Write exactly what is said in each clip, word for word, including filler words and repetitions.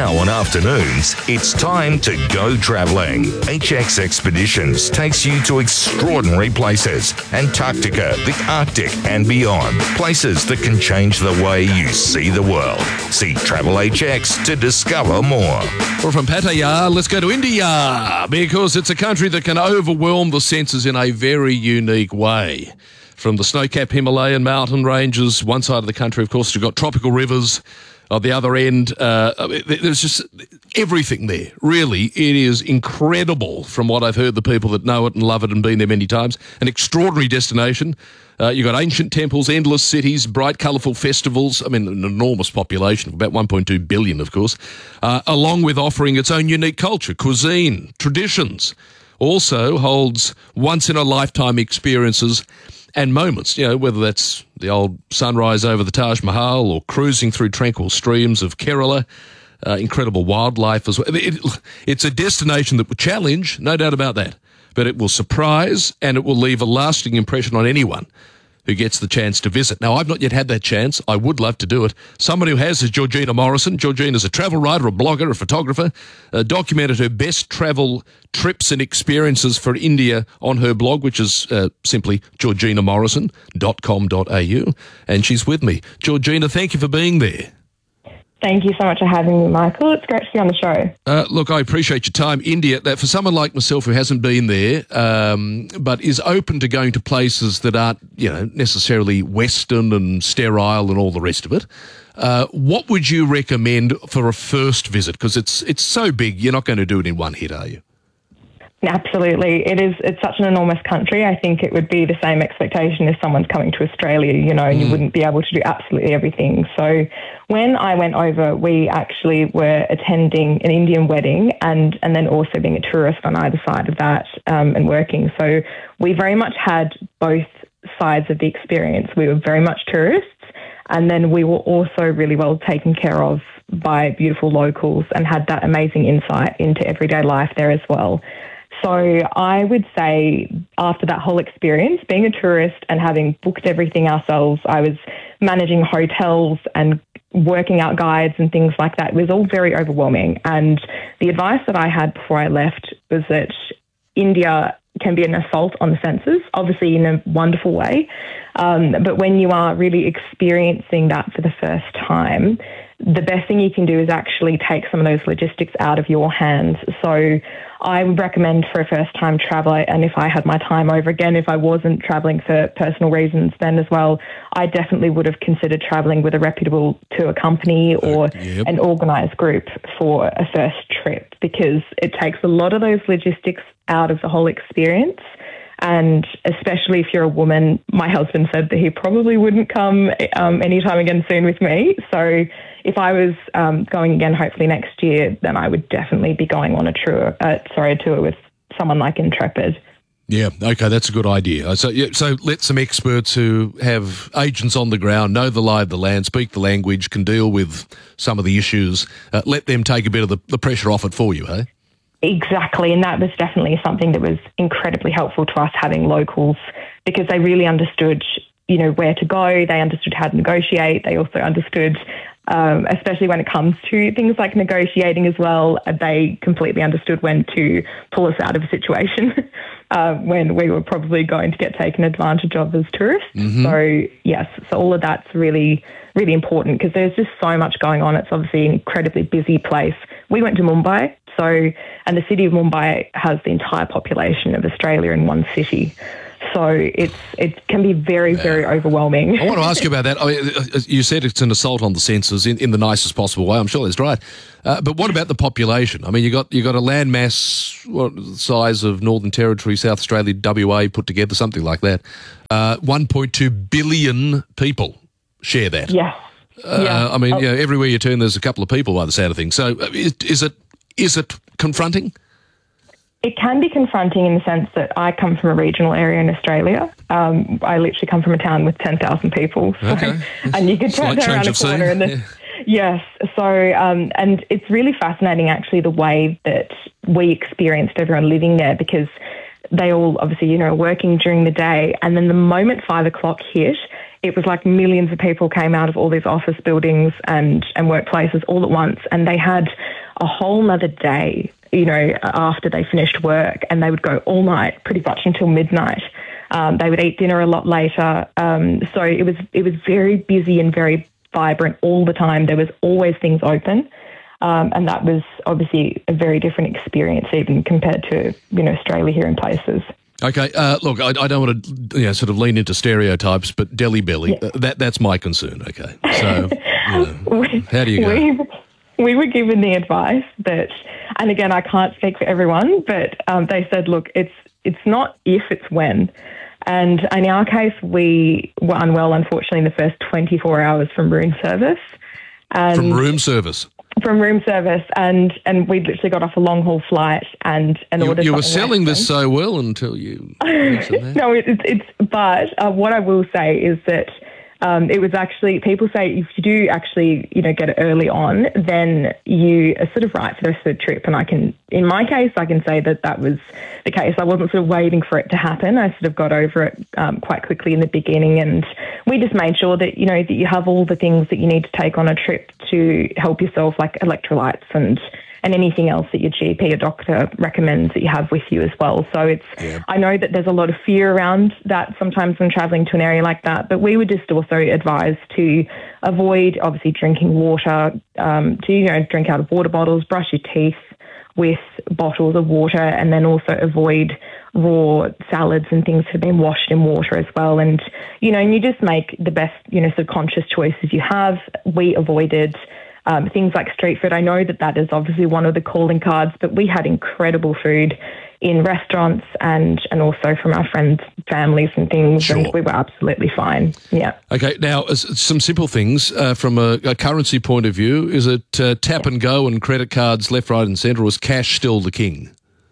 Now on afternoons, it's time to go travelling. H X Expeditions takes you to extraordinary places. Antarctica, the Arctic and beyond. Places that can change the way you see the world. See Travel H X to discover more. Well, from Pattaya, let's go to India, because it's a country that can overwhelm the senses in a very unique way. From the snow-capped Himalayan mountain ranges, one side of the country, of course, you've got tropical rivers. On the other end, uh, there's just everything there. Really, it is incredible from what I've heard, the people that know it and love it and been there many times. An extraordinary destination. Uh, you've got ancient temples, endless cities, bright, colourful festivals. I mean, an enormous population, about one point two billion, of course, uh, along with offering its own unique culture, cuisine, traditions. Also holds once-in-a-lifetime experiences and moments, you know, whether that's the old sunrise over the Taj Mahal or cruising through tranquil streams of Kerala, uh, incredible wildlife as well. It, it, it's a destination that will challenge, no doubt about that, but it will surprise and it will leave a lasting impression on anyone who gets the chance to visit. Now, I've not yet had that chance. I would love to do it. Someone who has is Georgina Morrison. Georgina's a travel writer, a blogger, a photographer, uh, documented her best travel trips and experiences for India on her blog, which is uh, simply georgina morrison dot com dot a u. And she's with me. Georgina, thank you for being there. Thank you so much for having me, Michael. It's great to be on the show. Uh, look, I appreciate your time. India, that for someone like myself who hasn't been there, um, but is open to going to places that aren't, you know, necessarily Western and sterile and all the rest of it, uh, what would you recommend for a first visit? Because it's it's so big, you're not going to do it in one hit, are you? Absolutely. It is. It's such an enormous country. I think it would be the same expectation if someone's coming to Australia, you know, and mm. you wouldn't be able to do absolutely everything. So when I went over, we actually were attending an Indian wedding and, and then also being a tourist on either side of that um, and working. So we very much had both sides of the experience. We were very much tourists, and then we were also really well taken care of by beautiful locals and had that amazing insight into everyday life there as well. So I would say after that whole experience, being a tourist and having booked everything ourselves, I was managing hotels and working out guides and things like that. It was all very overwhelming. And the advice that I had before I left was that India can be an assault on the senses, obviously in a wonderful way. Um, but when you are really experiencing that for the first time, the best thing you can do is actually take some of those logistics out of your hands. So I would recommend for a first-time traveller, and if I had my time over again, if I wasn't travelling for personal reasons then as well, I definitely would have considered travelling with a reputable tour company or uh, yep. an organised group for a first trip, because it takes a lot of those logistics out of the whole experience. And especially if you're a woman, my husband said that he probably wouldn't come um, anytime again soon with me. So if I was um, going again, hopefully next year, then I would definitely be going on a tour. Uh, sorry, a tour with someone like Intrepid. Yeah, okay, that's a good idea. So, yeah, so let some experts who have agents on the ground, know the lie of the land, speak the language, can deal with some of the issues. Uh, let them take a bit of the, the pressure off it for you, hey? Exactly, and that was definitely something that was incredibly helpful to us, having locals, because they really understood, you know, where to go. They understood how to negotiate. They also understood, um, especially when it comes to things like negotiating as well, they completely understood when to pull us out of a situation uh, when we were probably going to get taken advantage of as tourists. Mm-hmm. So, yes, so all of that's really, really important because there's just so much going on. It's obviously an incredibly busy place. We went to Mumbai. So, and the city of Mumbai has the entire population of Australia in one city. So it's it can be very, very overwhelming. I want to ask you about that. I mean, you said it's an assault on the senses in, in the nicest possible way. I'm sure that's right. Uh, but what about the population? I mean, you got you got a landmass what, the size of Northern Territory, South Australia, W A put together, something like that. Uh, one point two billion people share that. Yes. Uh, yeah. I mean, oh. you know, everywhere you turn, there's a couple of people by the sound of things. So is, is it is it confronting? It can be confronting in the sense that I come from a regional area in Australia. Um, I literally come from a town with ten thousand people. So, okay. And you could turn around a corner and then, yeah. Yes. So, um, and it's really fascinating actually the way that we experienced everyone living there, because they all obviously, you know, working during the day. And then the moment five o'clock hit, it was like millions of people came out of all these office buildings and, and workplaces all at once. And they had a whole nother day, you know, after they finished work, and they would go all night, pretty much until midnight. Um, they would eat dinner a lot later. Um, so it was it was very busy and very vibrant all the time. There was always things open. Um, and that was obviously a very different experience even compared to, you know, Australia here in places. Okay, uh, look, I, I don't want to, you know, sort of lean into stereotypes, but Delhi Belly, Yeah. uh, that that's my concern, okay? So, you know, we, how do you go? We, we were given the advice that, and again, I can't speak for everyone, but um, they said, look, it's it's not if, it's when. And in our case, we were unwell, unfortunately, in the first twenty-four hours from room service. And From room service? From room service, and, and we literally got off a long haul flight and, and You, ordered you were something selling Western. this so well until you mentioned that. No, it, it's, it's, but uh, what I will say is that um, it was actually, people say if you do actually, you know, get it early on, then you are sort of right for the rest of the trip. And I can, in my case, I can say that that was the case. I wasn't sort of waiting for it to happen. I sort of got over it um, quite quickly in the beginning, and we just made sure that, you know, that you have all the things that you need to take on a trip to help yourself, like electrolytes and and anything else that your G P or doctor recommends that you have with you as well. So it's, Yeah. I know that there's a lot of fear around that sometimes when traveling to an area like that, but we were just also advised to avoid obviously drinking water, um, to, you know, drink out of water bottles, brush your teeth with bottles of water, and then also avoid raw salads and things that have been washed in water as well. And, you know, and you just make the best, you know, subconscious choices you have. We avoided Um, things like street food. I know that that is obviously one of the calling cards, but we had incredible food in restaurants and, and also from our friends' families and things, Sure. and we were absolutely fine. Yeah. Okay, now, s- some simple things uh, from a, a currency point of view. Is it uh, tap and go and credit cards left, right and centre, or is cash still the king?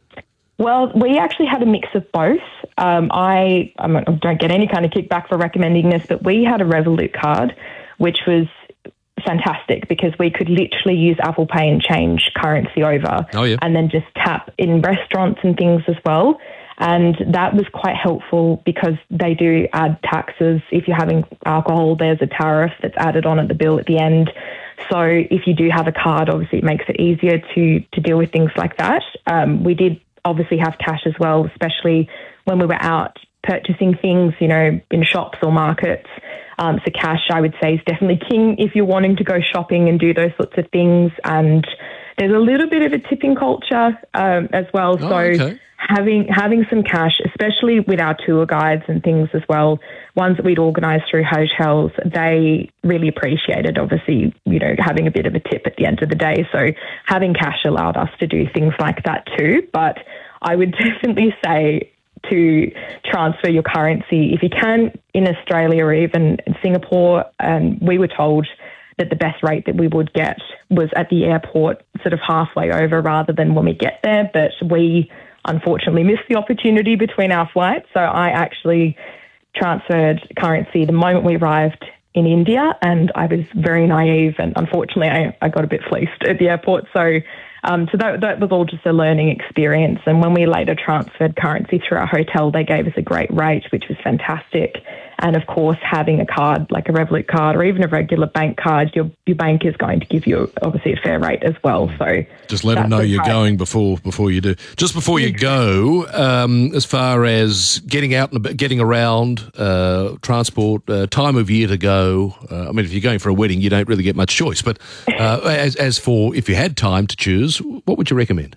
Well, we actually had a mix of both. Um, I, I don't get any kind of kickback for recommending this, but we had a Revolut card, which was fantastic because we could literally use Apple Pay and change currency over, Oh, yeah. and then just tap in restaurants and things as well. And that was quite helpful because they do add taxes. If you're having alcohol, there's a tariff that's added on at the bill at the end. So if you do have a card, obviously it makes it easier to to deal with things like that. Um, we did obviously have cash as well, especially when we were out purchasing things, you know, in shops or markets. Um, so cash, I would say, is definitely king if you're wanting to go shopping and do those sorts of things. And there's a little bit of a tipping culture um, as well. Oh, so okay. having having some cash, especially with our tour guides and things as well, ones that we'd organised through hotels, they really appreciated, obviously, you know, having a bit of a tip at the end of the day. So having cash allowed us to do things like that too. But I would definitely say to transfer your currency if you can in Australia or even in Singapore. And we were told that the best rate that we would get was at the airport, sort of halfway over rather than when we get there. But we unfortunately missed the opportunity between our flights. So I actually transferred currency the moment we arrived in India, and I was very naive, and unfortunately I, I got a bit fleeced at the airport. So Um, so that, that was all just a learning experience. And when we later transferred currency through our hotel, they gave us a great rate, which was fantastic. And of course, having a card like a Revolut card or even a regular bank card, your your bank is going to give you obviously a fair rate as well. So just let them know you're going before before you do. Just before you go, um, as far as getting out and about, getting around, uh, transport, uh, time of year to go. Uh, I mean, if you're going for a wedding, you don't really get much choice. But uh, as as for if you had time to choose, what would you recommend?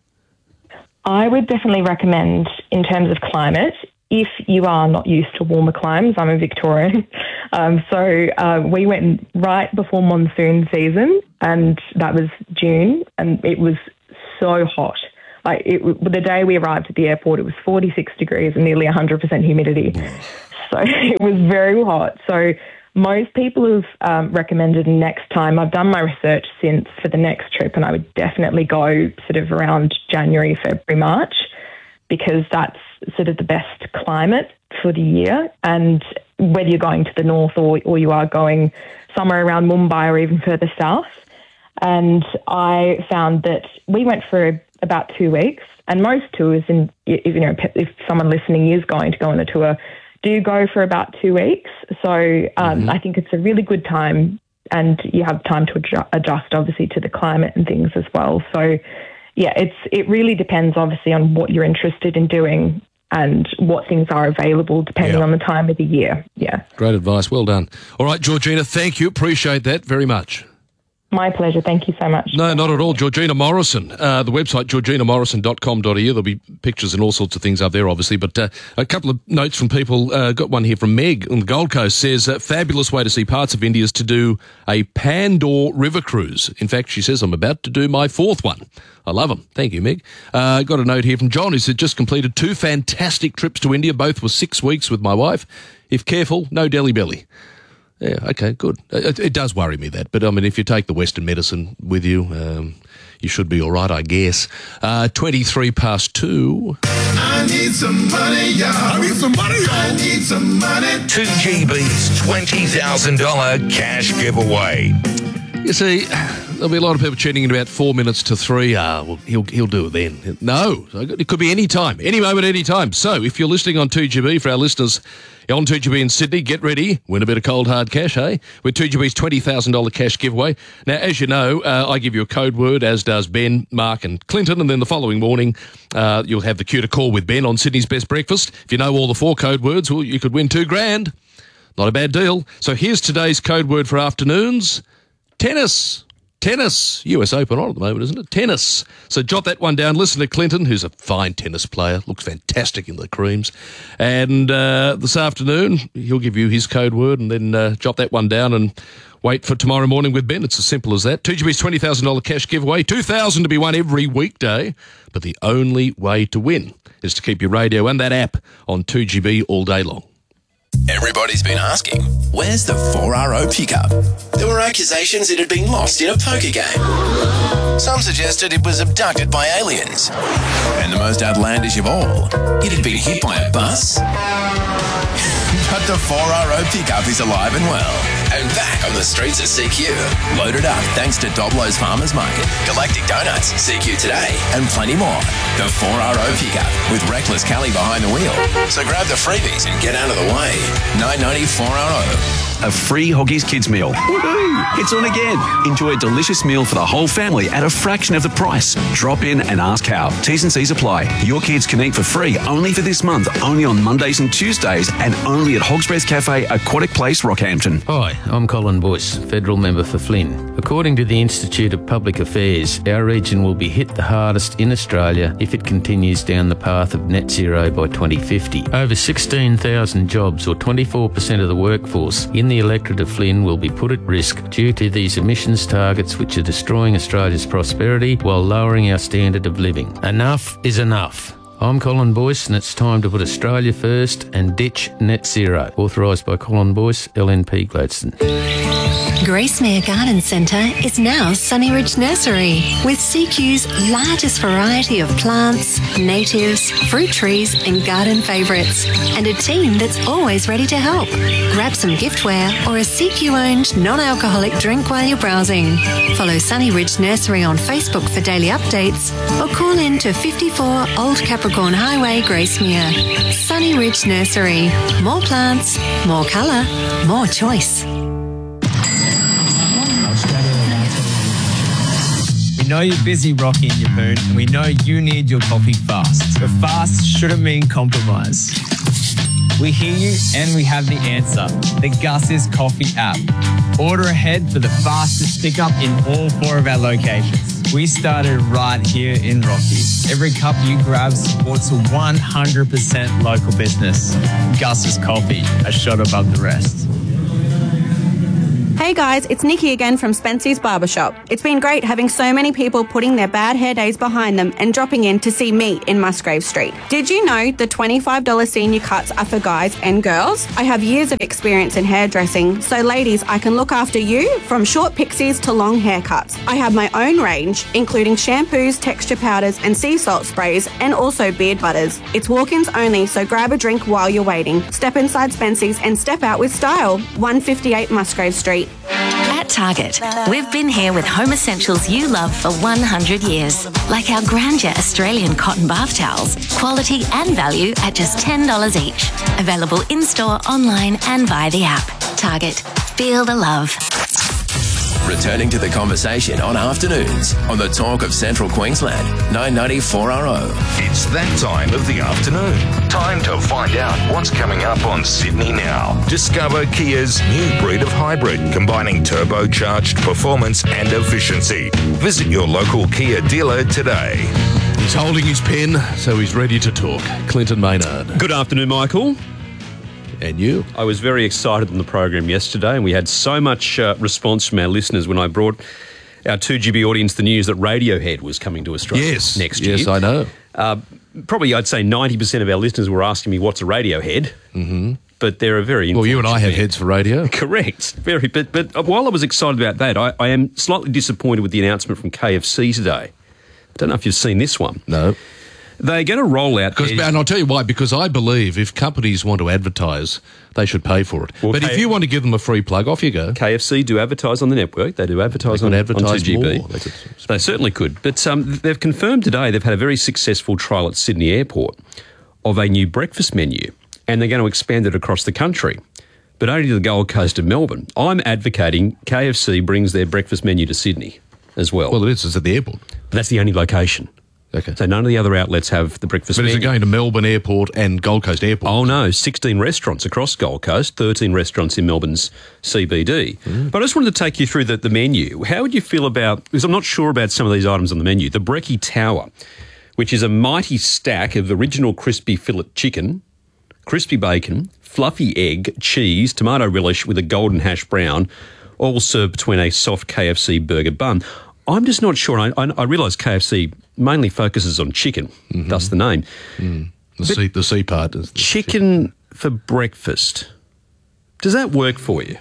I would definitely recommend, in terms of climate, if you are not used to warmer climes. I'm a Victorian. Um, so uh, we went right before monsoon season, and that was June, and it was so hot. Like it, the day we arrived at the airport, it was forty-six degrees and nearly one hundred percent humidity. So it was very hot. So most people have um, recommended next time. I've done my research since for the next trip, and I would definitely go sort of around January, February, March, because that's sort of the best climate for the year. And whether you're going to the north or, or you are going somewhere around Mumbai or even further south. And I found that we went for about two weeks, and most tours, and if, you know, if someone listening is going to go on a tour, do go for about two weeks. So um, mm-hmm. I think it's a really good time and you have time to adju- adjust, obviously, to the climate and things as well. So, yeah, it's it really depends, obviously, on what you're interested in doing and what things are available depending yeah. on the time of the year. Yeah. Great advice. Well done. All right, Georgina, thank you. Appreciate that very much. My pleasure. Thank you so much. No, not at all. Georgina Morrison. Uh, the website, georgina morrison dot com dot a u. There'll be pictures and all sorts of things up there, obviously. But uh, a couple of notes from people. Uh, got one here from Meg on the Gold Coast. Says, uh, fabulous way to see parts of India is to do a Pandore river cruise. In fact, she says, I'm about to do my fourth one. I love them. Thank you, Meg. Uh, got a note here from John who said, just completed two fantastic trips to India. Both were six weeks with my wife. If careful, no Delhi belly. Yeah, okay, good. It, it does worry me, that. But, I mean, if you take the Western medicine with you, um, you should be all right, I guess. Uh, twenty-three past two. I need some money, y'all. I need some money, y'all. I need some money. two G B's twenty thousand dollars cash giveaway. You see, there'll be a lot of people tuning in about four minutes to three. Ah, well, he'll he'll do it then. No, it could be any time, any moment, any time. So if you're listening on two G B, for our listeners on two G B in Sydney, get ready. Win a bit of cold hard cash, hey? With two G B's twenty thousand dollars cash giveaway. Now, as you know, uh, I give you a code word, as does Ben, Mark and Clinton, and then the following morning uh, you'll have the cue to call with Ben on Sydney's Best Breakfast. If you know all the four code words, well, you could win two grand. Not a bad deal. So here's today's code word for afternoons. Tennis. Tennis. U S Open on at the moment, isn't it? Tennis. So jot that one down. Listen to Clinton, who's a fine tennis player. Looks fantastic in the creams. And uh, this afternoon, he'll give you his code word and then uh, jot that one down and wait for tomorrow morning with Ben. It's as simple as that. two G B's twenty thousand dollars cash giveaway. two thousand dollars to be won every weekday. But the only way to win is to keep your radio and that app on two G B all day long. Everybody's been asking, where's the four R O pickup? There were accusations it had been lost in a poker game. Some suggested it was abducted by aliens. And the most outlandish of all, it had been hit by a bus. But the four R O pickup is alive and well, and back on the streets of C Q. Loaded up thanks to Doblo's Farmers Market, Galactic Donuts, C Q Today, and plenty more. The four R O pickup with Reckless Kelly behind the wheel. So grab the freebies and get out of the way. nine ninety four R O. A free Hoggies Kids meal. Woohoo! It's on again. Enjoy a delicious meal for the whole family at a fraction of the price. Drop in and ask how. T's and C's apply. Your kids can eat for free only for this month, only on Mondays and Tuesdays, and only at Hog's Breath Cafe, Aquatic Place, Rockhampton. Hi, I'm Colin Boyce, Federal Member for Flynn. According to the Institute of Public Affairs, our region will be hit the hardest in Australia if it continues down the path of net zero by twenty fifty. Over sixteen thousand jobs, or twenty-four percent of the workforce, in the electorate of Flynn will be put at risk due to these emissions targets which are destroying Australia's prosperity while lowering our standard of living. Enough is enough. I'm Colin Boyce, and it's time to put Australia first and ditch net zero. Authorised by Colin Boyce, L N P Gladstone. Gracemere Garden Centre is now Sunnyridge Nursery, with C Q's largest variety of plants, natives, fruit trees and garden favourites, and a team that's always ready to help. Grab some giftware or a C Q-owned non-alcoholic drink while you're browsing. Follow Sunnyridge Nursery on Facebook for daily updates, or call in to fifty-four Old Capricorn Highway, Gracemere. Sunnyridge Nursery. More plants, more colour, more choice. We know you're busy rocking your poon, and we know you need your coffee fast. But fast shouldn't mean compromise. We hear you and we have the answer. The Gus's Coffee app. Order ahead for the fastest pickup in all four of our locations. We started right here in Rocky. Every cup you grab supports a one hundred percent local business. Gus's Coffee, a shot above the rest. Hey guys, it's Nikki again from Spency's Barbershop. It's been great having so many people putting their bad hair days behind them and dropping in to see me in Musgrave Street. Did you know the twenty-five dollars senior cuts are for guys and girls? I have years of experience in hairdressing, so ladies, I can look after you from short pixies to long haircuts. I have my own range, including shampoos, texture powders and sea salt sprays, and also beard butters. It's walk-ins only, so grab a drink while you're waiting. Step inside Spency's and step out with style. one fifty-eight Musgrave Street. At Target, we've been here with home essentials you love for one hundred years, like our Grandeur Australian cotton bath towels, quality and value at just ten dollars each. Available in-store, online and via the app. Target, feel the love. Returning to the conversation on afternoons on the Talk of Central Queensland, nine ninety four R O. It's that time of the afternoon. Time to find out what's coming up on Sydney Now. Discover Kia's new breed of hybrid, combining turbocharged performance and efficiency. Visit your local Kia dealer today. He's holding his pen, so he's ready to talk. Clinton Maynard. Good afternoon, Michael. And you. I was very excited on the program yesterday, and we had so much uh, response from our listeners when I brought our two G B audience the news that Radiohead was coming to Australia yes. next year. Yes, I know. Uh, probably I'd say ninety percent of our listeners were asking me, what's a Radiohead? Mm-hmm. But they're a very... Well, you and I have heads for radio. Correct. Very. But, but while I was excited about that, I, I am slightly disappointed with the announcement from K F C today. I don't know if you've seen this one. No. They're going to roll out... Because, and I'll tell you why, because I believe if companies want to advertise, they should pay for it. Well, but K- if you want to give them a free plug, off you go. K F C do advertise on the network. They do advertise they on, advertise on two G B. More. They, could, they certainly could. But um, they've confirmed today they've had a very successful trial at Sydney Airport of a new breakfast menu, and they're going to expand it across the country, but only to the Gold Coast of Melbourne. I'm advocating K F C brings their breakfast menu to Sydney as well. Well, it is. It's at the airport. But that's the only location. Okay. So none of the other outlets have the breakfast but menu. But is it going to Melbourne Airport and Gold Coast Airport? Oh, no. sixteen restaurants across Gold Coast, thirteen restaurants in Melbourne's C B D. Mm. But I just wanted to take you through the, the menu. How would you feel about, because I'm not sure about some of these items on the menu, the Brekkie Tower, which is a mighty stack of original crispy fillet chicken, crispy bacon, fluffy egg, cheese, tomato relish with a golden hash brown, all served between a soft K F C burger bun. I'm just not sure. I, I, I realise K F C mainly focuses on chicken, mm-hmm. thus the name. Mm. The, C, the C part is the chicken, chicken for breakfast. Does that work for you?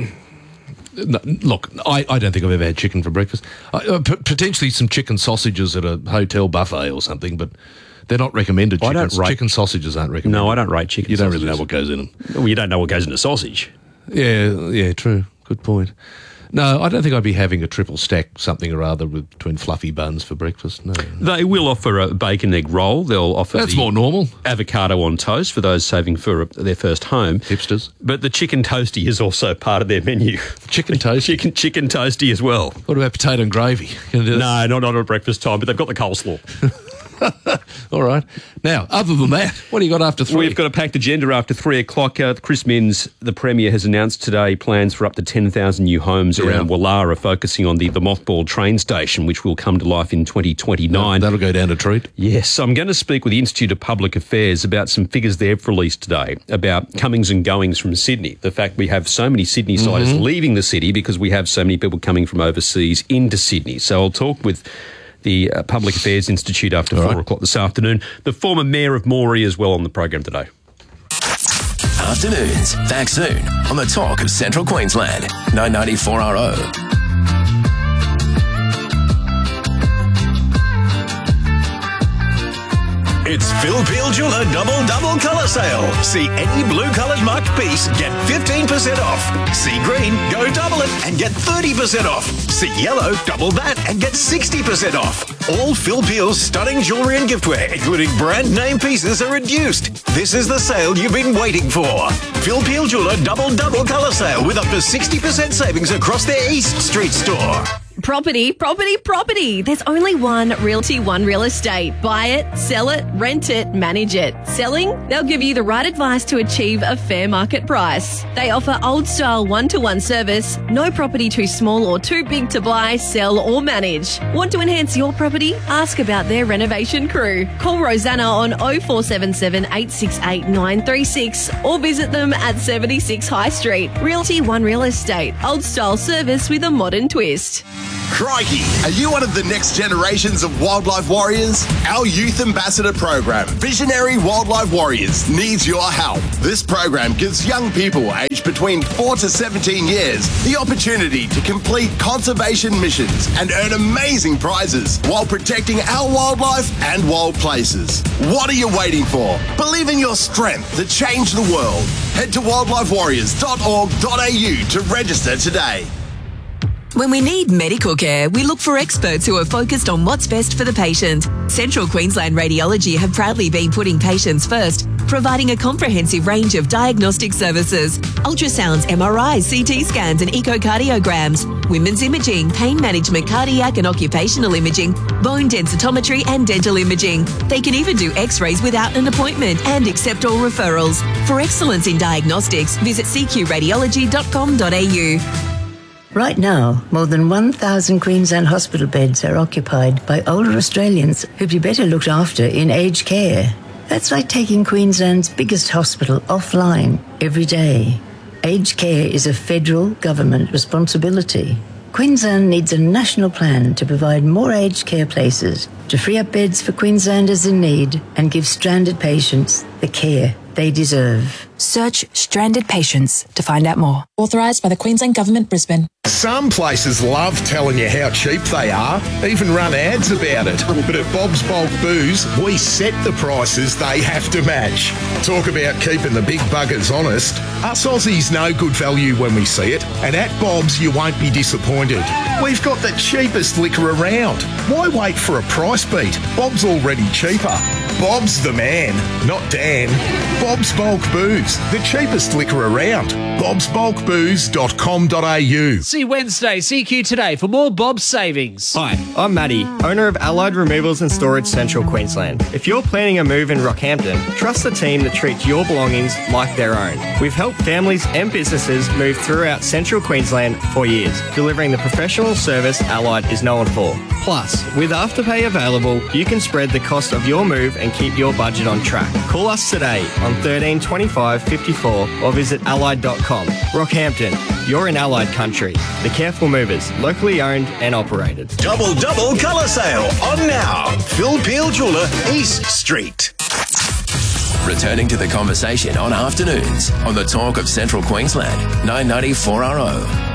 No, look, I, I don't think I've ever had chicken for breakfast. I, uh, p- potentially some chicken sausages at a hotel buffet or something, but they're not recommended. Chickens. I don't rate, chicken sausages aren't recommended. No, I don't rate chicken You don't sausages. really know what goes in them. Well, you don't know what goes in a sausage. Yeah, yeah, true. Good point. No, I don't think I'd be having a triple stack something or other with, between fluffy buns for breakfast. No. They will offer a bacon egg roll. They'll offer That's the more normal. avocado on toast for those saving for their first home. Hipsters. But the chicken toasty is also part of their menu. Chicken toasty? chicken chicken toasty as well. What about potato and gravy? No, not, not at breakfast time, but they've got the coleslaw. All right. Now, other than that, what do you got after three? We've got a packed agenda after three o'clock. Uh, Chris Minns, the Premier, has announced today plans for up to ten thousand new homes yeah. around Wallara, focusing on the, the mothballed train station, which will come to life in twenty twenty-nine. That'll go down a treat. Yes. I'm going to speak with the Institute of Public Affairs about some figures they've released today about comings and goings from Sydney. The fact we have so many Sydney-siders mm-hmm. leaving the city because we have so many people coming from overseas into Sydney. So I'll talk with the uh, Public Affairs Institute after All four right. o'clock this afternoon. The former Mayor of Moree as well on the program today. Afternoons, back soon on the Talk of Central Queensland, nine ninety-four R O. It's Phil Peel Jeweller Double Double Colour Sale. See any blue coloured marked piece, get fifteen percent off. See green, go double it and get thirty percent off. See yellow, double that and get sixty percent off. All Phil Peel's stunning jewellery and giftware, including brand name pieces, are reduced. This is the sale you've been waiting for. Phil Peel Jeweller Double Double Colour Sale with up to sixty percent savings across their East Street store. Property, property, property. There's only one Realty One Real Estate. Buy it, sell it, rent it, manage it. Selling? They'll give you the right advice to achieve a fair market price. They offer old-style one-to-one service. No property too small or too big to buy, sell or manage. Want to enhance your property? Ask about their renovation crew. Call Rosanna on oh four seven seven, eight six eight, nine three six or visit them at seventy-six High Street. Realty One Real Estate. Old-style service with a modern twist. Crikey! Are you one of the next generations of wildlife warriors? Our Youth Ambassador program, Visionary Wildlife Warriors, needs your help. This program gives young people aged between four to seventeen years the opportunity to complete conservation missions and earn amazing prizes while protecting our wildlife and wild places. What are you waiting for? Believe in your strength to change the world. Head to wildlife warriors dot org dot a u to register today. When we need medical care, we look for experts who are focused on what's best for the patient. Central Queensland Radiology have proudly been putting patients first, providing a comprehensive range of diagnostic services: ultrasounds, M R Is, C T scans and echocardiograms, women's imaging, pain management, cardiac and occupational imaging, bone densitometry and dental imaging. They can even do x-rays without an appointment and accept all referrals. For excellence in diagnostics, visit c q radiology dot com dot a u. Right now, more than one thousand Queensland hospital beds are occupied by older Australians who'd be better looked after in aged care. That's like taking Queensland's biggest hospital offline every day. Aged care is a federal government responsibility. Queensland needs a national plan to provide more aged care places, to free up beds for Queenslanders in need and give stranded patients the care they deserve. Search Stranded Patients to find out more. Authorised by the Queensland Government, Brisbane. Some places love telling you how cheap they are, even run ads about it. But at Bob's Bulk Booze, we set the prices they have to match. Talk about keeping the big buggers honest. Us Aussies know good value when we see it, and at Bob's you won't be disappointed. We've got the cheapest liquor around. Why wait for a price beat? Bob's already cheaper. Bob's the man, not Dan. Bob's Bulk Booze, the cheapest liquor around. bobs bulk booze dot com dot a u. See Wednesday, C Q Today for more Bob's savings. Hi, I'm Matty, owner of Allied Removals and Storage Central Queensland. If you're planning a move in Rockhampton, trust the team that treats your belongings like their own. We've helped families and businesses move throughout Central Queensland for years, delivering the professional service Allied is known for. Plus, with Afterpay available, you can spread the cost of your move and keep your budget on track. Call us today on thirteen twenty-five fifty-four or visit allied dot com. Rockhampton, you're in Allied country. The Careful Movers, locally owned and operated. Double double colour sale on now. Phil Peel Jeweller, East Street. Returning to the conversation on afternoons on the Talk of Central Queensland, nine ninety four R O.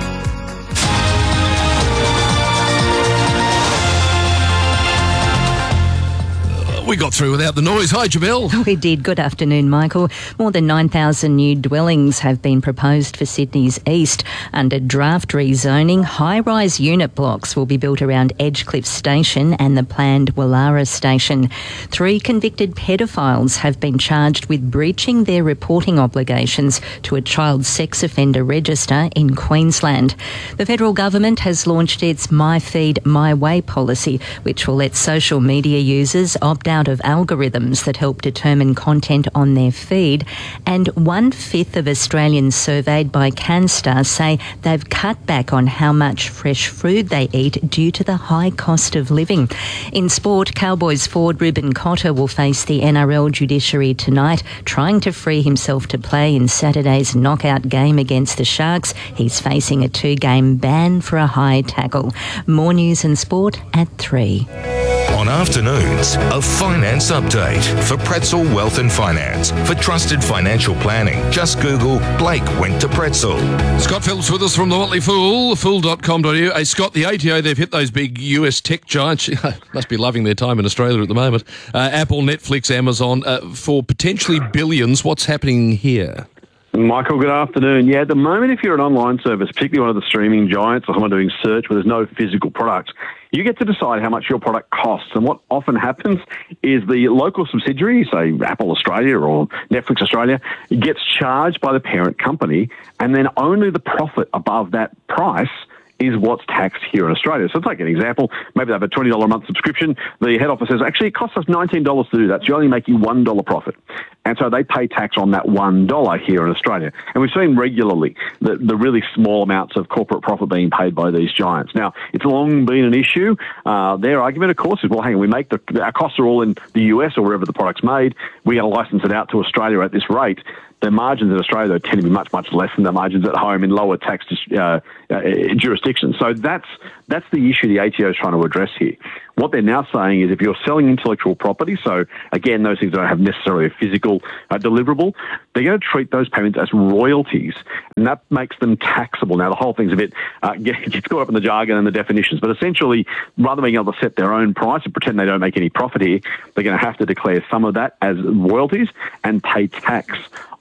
We got through without the noise. Hi, Jamel. We did. Good afternoon, Michael. More than nine thousand new dwellings have been proposed for Sydney's east. Under draft rezoning, high-rise unit blocks will be built around Edgecliff Station and the planned Wallara Station. Three convicted pedophiles have been charged with breaching their reporting obligations to a child sex offender register in Queensland. The federal government has launched its My Feed, My Way policy, which will let social media users opt out of algorithms that help determine content on their feed, and one-fifth of Australians surveyed by CanStar say they've cut back on how much fresh food they eat due to the high cost of living. In sport, Cowboys forward Ruben Cotter will face the N R L judiciary tonight, trying to free himself to play in Saturday's knockout game against the Sharks. He's facing a two-game ban for a high tackle. More news and sport at three. On afternoons, a finance update for Pretzel Wealth and Finance. For trusted financial planning, just Google Blake went to Pretzel. Scott Phillips with us from the Motley Fool, fool dot com dot a u. Hey, Scott, the A T O, they've hit those big U S tech giants. Must be loving their time in Australia at the moment. Uh, Apple, Netflix, Amazon, uh, for potentially billions. What's happening here? Michael, good afternoon. Yeah, at the moment, if you're an online service, particularly one of the streaming giants or someone doing search where there's no physical product, you get to decide how much your product costs. And what often happens is the local subsidiary, say Apple Australia or Netflix Australia, gets charged by the parent company, and then only the profit above that price is what's taxed here in Australia. So take an example. Maybe they have a twenty dollars a month subscription. The head office says, actually, it costs us nineteen dollars to do that. So you're only making one dollar profit. And so they pay tax on that one dollar here in Australia. And we've seen regularly the, the really small amounts of corporate profit being paid by these giants. Now, it's long been an issue. Uh, their argument, of course, is, well, hang on, we make the, our costs are all in the U S or wherever the product's made. We got to license it out to Australia at this rate. Their margins in Australia, though, tend to be much, much less than their margins at home in lower tax uh, uh, jurisdictions. So that's that's the issue the A T O is trying to address here. What they're now saying is if you're selling intellectual property, so again, those things don't have necessarily a physical uh, deliverable, they're going to treat those payments as royalties, and that makes them taxable. Now, the whole thing's a bit, uh, gets caught up in the jargon and the definitions, but essentially, rather than being able to set their own price and pretend they don't make any profit here, they're going to have to declare some of that as royalties and pay tax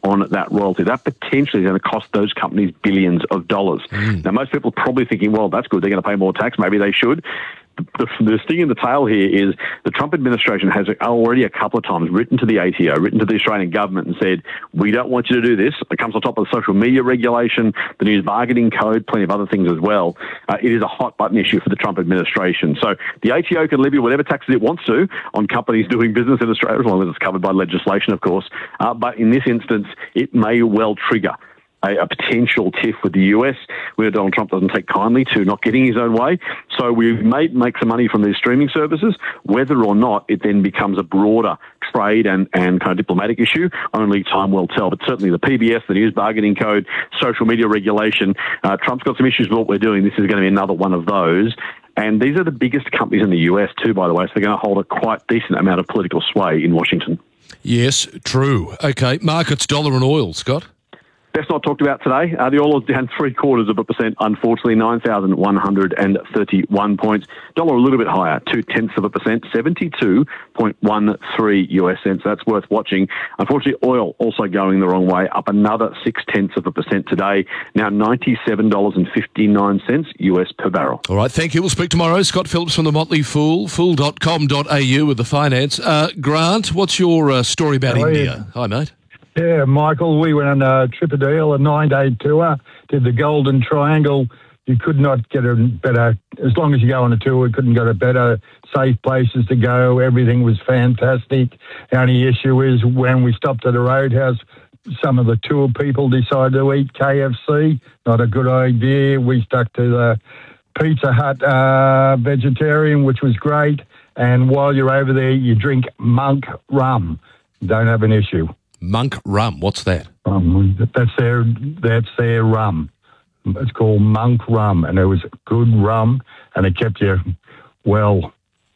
on that royalty. That potentially is going to cost those companies billions of dollars. Mm. Now, most people are probably thinking, well, that's good. They're going to pay more tax. Maybe they should. The, the sting in the tail here is the Trump administration has already a couple of times written to the A T O, written to the Australian government and said, we don't want you to do this. It comes on top of the social media regulation, the news bargaining code, plenty of other things as well. Uh, it is a hot button issue for the Trump administration. So the A T O can levy whatever taxes it wants to on companies doing business in Australia, as long as it's covered by legislation, of course. Uh, but in this instance, it may well trigger A, a potential tiff with the U S, where Donald Trump doesn't take kindly to not getting his own way. So we may make some money from these streaming services. Whether or not it then becomes a broader trade and, and kind of diplomatic issue, only time will tell. But certainly the P B S, the news bargaining code, social media regulation, uh, Trump's got some issues with what we're doing. This is going to be another one of those. And these are the biggest companies in the U S too, by the way, so they're going to hold a quite decent amount of political sway in Washington. Yes, true. Okay, markets, dollar and oil, Scott? Best not talked about today. Uh, the oil is down three quarters of a percent, unfortunately, nine thousand one hundred thirty-one points. Dollar a little bit higher, two tenths of a percent, seventy-two point one three U S cents. That's worth watching. Unfortunately, oil also going the wrong way, up another six tenths of a percent today, now ninety-seven dollars and fifty-nine cents U S per barrel. All right, thank you. We'll speak tomorrow. Scott Phillips from the Motley Fool, fool dot com dot a u with the finance. Uh, Grant, what's your uh, story about How India? Hi, mate. Yeah, Michael, we went on a Tripadale, a nine-day tour, did the Golden Triangle. You could not get a better, as long as you go on a tour, we couldn't get a better, safe places to go. Everything was fantastic. The only issue is when we stopped at a roadhouse, some of the tour people decided to eat K F C. Not a good idea. We stuck to the Pizza Hut uh, vegetarian, which was great. And while you're over there, you drink monk rum. Don't have an issue. Monk rum, what's that? Um, that's their that's their rum. It's called monk rum, and it was good rum, and it kept you well.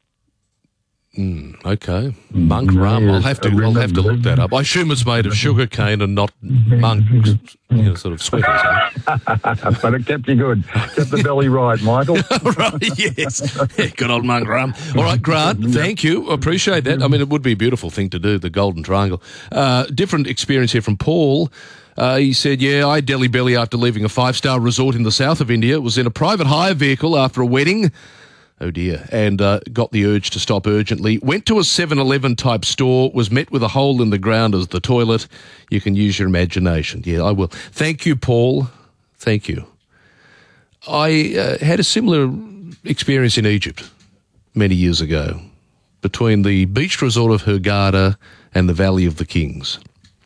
Mm, okay, monk mm, rum. I'll have to. I'll have to look that up. I assume it's made of sugar cane and not monk, you know, sort of sweaters. But it kept you good. Kept the belly right, Michael. Right, yes. Yeah, good old monk rum. All right, Grant, thank you. Appreciate that. I mean, it would be a beautiful thing to do, the Golden Triangle. Uh, different experience here from Paul. Uh, he said, yeah, I had Delhi belly after leaving a five-star resort in the south of India. It was in a private hire vehicle after a wedding. Oh, dear. And uh, got the urge to stop urgently. Went to a seven eleven type store, was met with a hole in the ground as the toilet. You can use your imagination. Yeah, I will. Thank you, Paul. Thank you. I uh, had a similar experience in Egypt many years ago between the beach resort of Hurghada and the Valley of the Kings.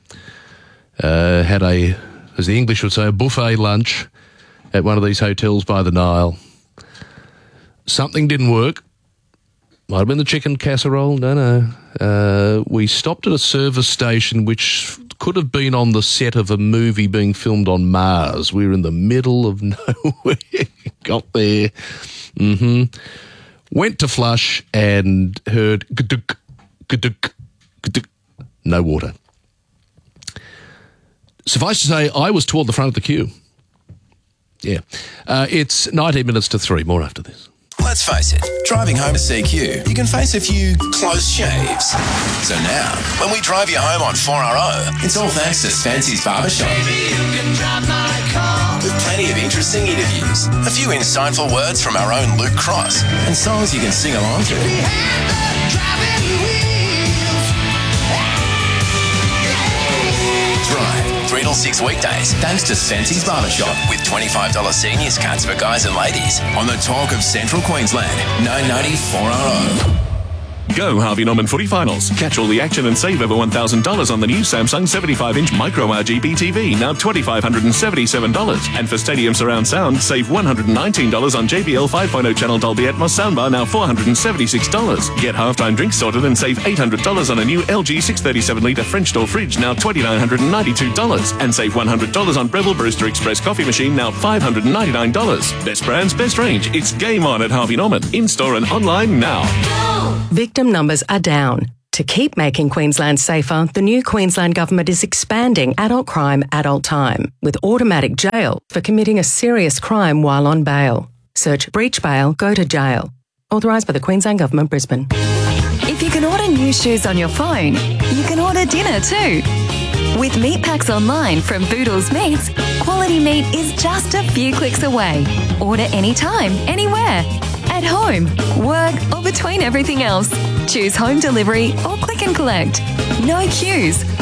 Uh, had a, as the English would say, a buffet lunch at one of these hotels by the Nile. Something didn't work. Might have been the chicken casserole. No, no. Uh, we stopped at a service station which could have been on the set of a movie being filmed on Mars. We were in the middle of nowhere. Got there. Mm-hmm. Went to flush and heard gaduk, gaduk, gaduk. No water. Suffice to say, I was toward the front of the queue. Yeah. Uh, it's nineteen minutes to three. More after this. Let's face it, driving home to C Q, you can face a few close shaves. So now, when we drive you home on four R O, it's all thanks to Spency's Barbershop. With plenty of interesting interviews, a few insightful words from our own Luke Cross, and songs you can sing along to. Drive three till six weekdays thanks to Spency's Barbershop with twenty-five dollars seniors cuts for guys and ladies on the talk of Central Queensland, nine ninety four R O. Go Harvey Norman Footy Finals. Catch all the action and save over one thousand dollars on the new Samsung seventy-five inch Micro R G B T V, now two thousand five hundred seventy-seven dollars. And for Stadium Surround Sound, save one hundred nineteen dollars on J B L five point oh channel Dolby Atmos soundbar, now four hundred seventy-six dollars. Get halftime drinks sorted and save eight hundred dollars on a new L G six thirty-seven litre French door fridge, now two thousand nine hundred ninety-two dollars. And save one hundred dollars on Breville Brewster Express coffee machine, now five hundred ninety-nine dollars. Best brands, best range. It's game on at Harvey Norman. In-store and online now. Victim numbers are down. To keep making Queensland safer, the new Queensland Government is expanding adult crime, adult time, with automatic jail for committing a serious crime while on bail. Search breach bail, go to jail. Authorised by the Queensland Government, Brisbane. If you can order new shoes on your phone, you can order dinner too. With meat packs online from Boodles Meats, quality meat is just a few clicks away. Order anytime, anywhere. At home, work, or between everything else. Choose home delivery or click and collect. No queues.